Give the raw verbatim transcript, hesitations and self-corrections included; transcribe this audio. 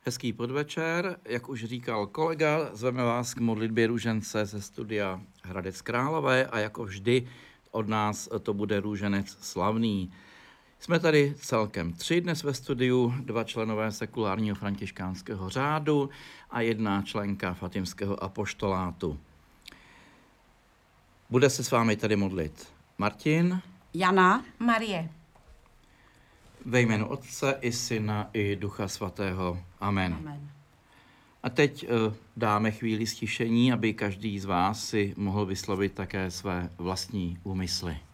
Hezký podvečer, jak už říkal kolega, zveme vás k modlitbě růžence ze studia Hradec Králové a jako vždy od nás to bude růženec slavný. Jsme tady celkem tři dnes ve studiu, dva členové sekulárního františkánského řádu a jedna členka fatimského apoštolátu. Bude se s vámi tady modlit Martin, Jana, Marie. Ve jménu Otce i Syna i Ducha Svatého. Amen. Amen. A teď uh, dáme chvíli stišení, aby každý z vás si mohl vyslovit také své vlastní úmysly.